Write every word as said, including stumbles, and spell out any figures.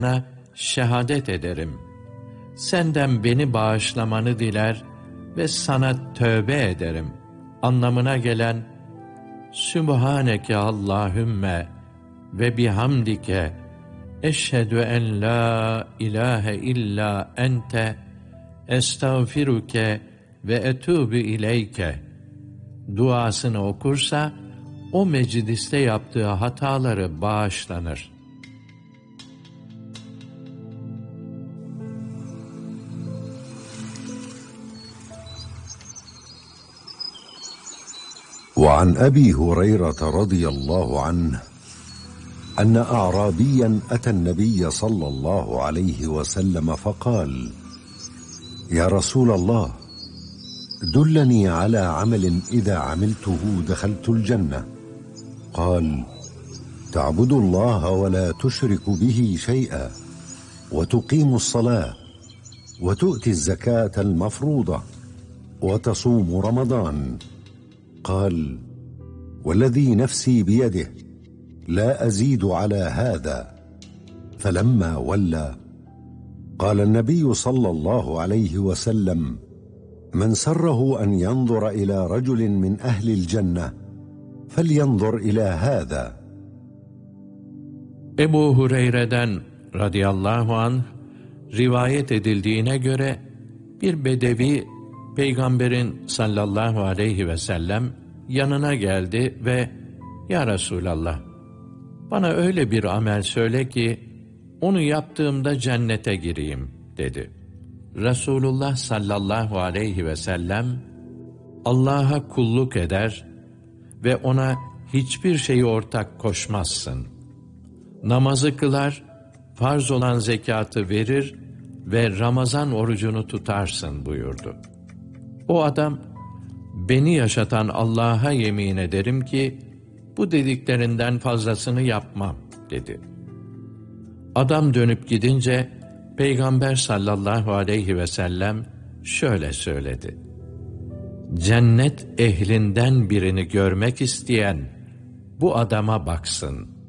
sana şehadet ederim. Senden beni bağışlamanı diler ve sana tövbe ederim anlamına gelen Sübhaneke Allahümme ve bihamdike eşhedü en la ilahe illa ente estağfiruke ve etûbü ileyke duasını okursa o mecliste yaptığı hataları bağışlanır. وعن أبي هريرة رضي الله عنه أن أعرابيا أتى النبي صلى الله عليه وسلم فقال: يا رسول الله، دلني على عمل إذا عملته دخلت الجنة. قال: تعبد الله ولا تشرك به شيئا، وتقيم الصلاة، وتؤتي الزكاة المفروضة، وتصوم رمضان. قال: والذي نفسي بيده لا أزيد على هذا. فلما ولى قال النبي صلى الله عليه وسلم: من سره أن ينظر إلى رجل من أهل الجنة فلينظر إلى هذا. Ebu Hureyre'den radıyallahu anh rivayet edildiğine göre bir bedevi Peygamberin sallallahu aleyhi ve sellem yanına geldi ve "Ya Resulallah, bana öyle bir amel söyle ki onu yaptığımda cennete gireyim." dedi. Resulullah sallallahu aleyhi ve sellem Allah'a kulluk eder ve ona hiçbir şeyi ortak koşmazsın. Namazı kılar, farz olan zekatı verir ve Ramazan orucunu tutarsın buyurdu. O adam, beni yaşatan Allah'a yemin ederim ki bu dediklerinden fazlasını yapmam dedi. Adam dönüp gidince Peygamber sallallahu aleyhi ve sellem şöyle söyledi: cennet ehlinden birini görmek isteyen bu adama baksın.